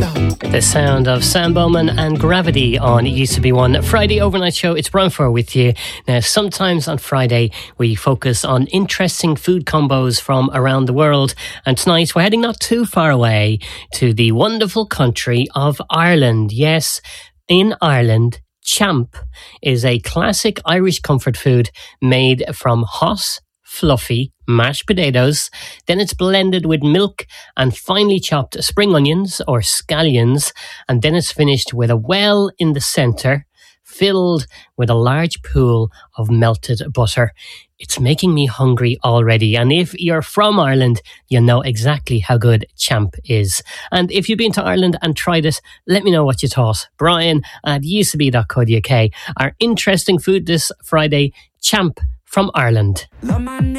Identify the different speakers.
Speaker 1: The sound of Sam Bowman and Gravity on It Used to Be One Friday overnight show. It's Brown Fur with you. Now, sometimes on Friday we focus on interesting food combos from around the world, and tonight we're heading not too far away to the wonderful country of Ireland. Yes, in Ireland, champ is a classic Irish comfort food made from hot, fluffy mashed potatoes. Then it's blended with milk and finely chopped spring onions or scallions, and then it's finished with a well in the centre filled with a large pool of melted butter. It's making me hungry already, and if you're from Ireland, you know exactly how good champ is. And if you've been to Ireland and tried it, let me know what you thought. Brian at ucb.co.uk. Our interesting food this Friday, champ from Ireland.